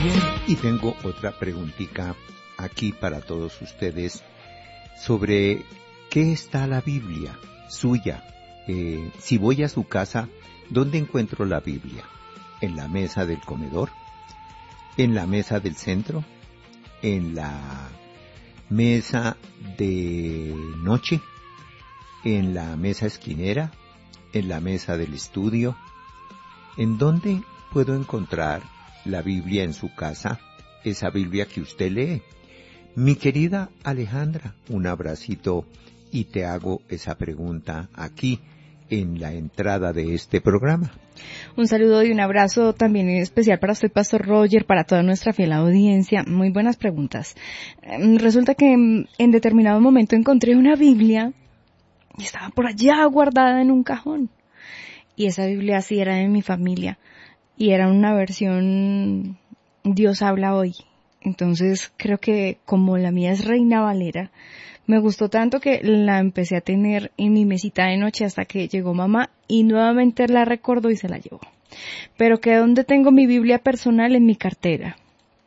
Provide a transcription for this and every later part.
Y tengo otra preguntita aquí para todos ustedes sobre qué está la Biblia suya. Si voy a su casa, ¿dónde encuentro la Biblia? ¿En la mesa del comedor? ¿En la mesa del centro? ¿En la mesa de noche? ¿En la mesa esquinera? ¿En la mesa del estudio? ¿En dónde puedo encontrar la Biblia en su casa? Esa Biblia que usted lee. Mi querida Alejandra, un abracito y te hago esa pregunta aquí en la entrada de este programa. Un saludo y un abrazo también especial para usted, Pastor Roger, para toda nuestra fiel audiencia. Muy buenas preguntas. Resulta que en determinado momento encontré una Biblia y estaba por allá guardada en un cajón. Y esa Biblia sí era de mi familia y era una versión Dios habla hoy. Entonces creo que como la mía es Reina Valera, me gustó tanto que la empecé a tener en mi mesita de noche hasta que llegó mamá y nuevamente la recordó y se la llevó. Pero que donde tengo mi Biblia personal en mi cartera.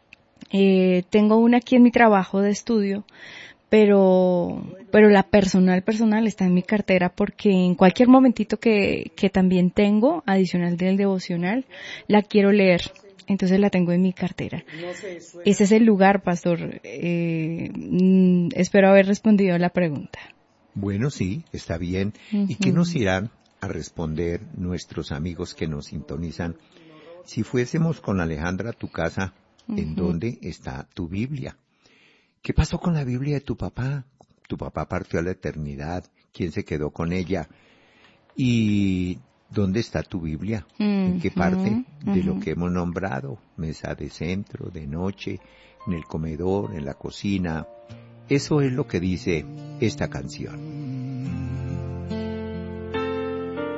Tengo una aquí en mi trabajo de estudio, pero la personal está en mi cartera porque en cualquier momentito que también tengo, adicional del devocional, la quiero leer. Entonces la tengo en mi cartera. Ese es el lugar, pastor. Espero haber respondido a la pregunta. Bueno, sí, está bien. ¿Y qué nos irán a responder nuestros amigos que nos sintonizan? Si fuésemos con Alejandra a tu casa, ¿en dónde está tu Biblia? ¿Qué pasó con la Biblia de tu papá? Tu papá partió a la eternidad. ¿Quién se quedó con ella? ¿Y dónde está tu Biblia? ¿En qué parte de lo que hemos nombrado? Mesa de centro, de noche, en el comedor, en la cocina. Eso es lo que dice esta canción.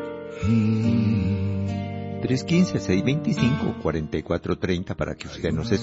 315-625-4430 para que usted nos